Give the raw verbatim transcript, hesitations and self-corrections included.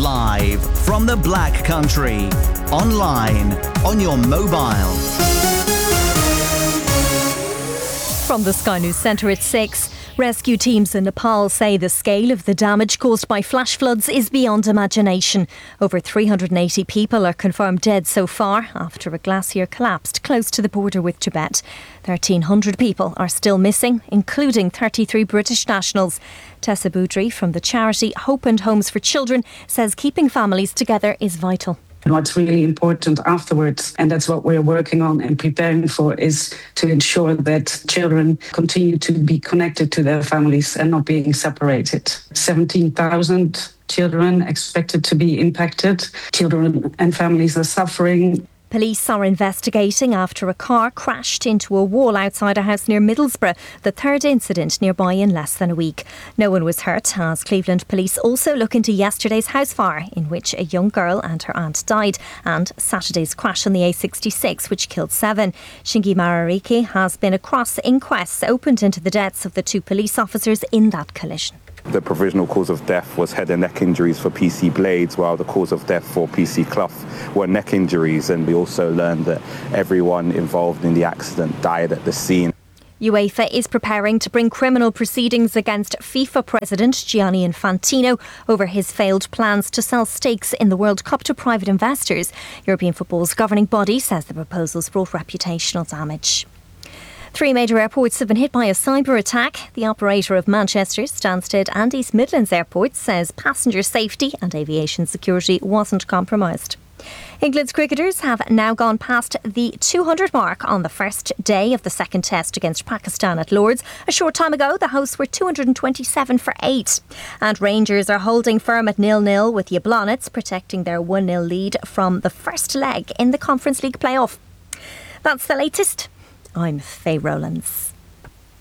Live from the Black Country. Online, on your mobile. From the Sky News Centre at six. Rescue teams in Nepal say the scale of the damage caused by flash floods is beyond imagination. Over three hundred eighty people are confirmed dead so far after a glacier collapsed close to the border with Tibet. thirteen hundred people are still missing, including thirty-three British nationals. Tessa Boudry from the charity Hope and Homes for Children says keeping families together is vital. And what's really important afterwards, and that's what we're working on and preparing for, is to ensure that children continue to be connected to their families and not being separated. seventeen thousand children expected to be impacted. Children and families are suffering. Police are investigating after a car crashed into a wall outside a house near Middlesbrough, the third incident nearby in less than a week. No one was hurt, as Cleveland police also look into yesterday's house fire, in which a young girl and her aunt died, and Saturday's crash on the A sixty-six, which killed seven. Shingi Marariki has been across inquests opened into the deaths of the two police officers in that collision. The provisional cause of death was head and neck injuries for P C Blades, while the cause of death for P C Clough were neck injuries. And we also learned that everyone involved in the accident died at the scene. UEFA is preparing to bring criminal proceedings against FIFA president Gianni Infantino over his failed plans to sell stakes in the World Cup to private investors. European football's governing body says the proposals brought reputational damage. Three major airports have been hit by a cyber attack. The operator of Manchester, Stansted and East Midlands airports says passenger safety and aviation security wasn't compromised. England's cricketers have now gone past the two hundred mark on the first day of the second test against Pakistan at Lord's. A short time ago, the hosts were two hundred twenty-seven for eight. And Rangers are holding firm at nil nil with Yablonets, protecting their one nil lead from the first leg in the Conference League playoff. That's the latest. I'm Faye Rowlands.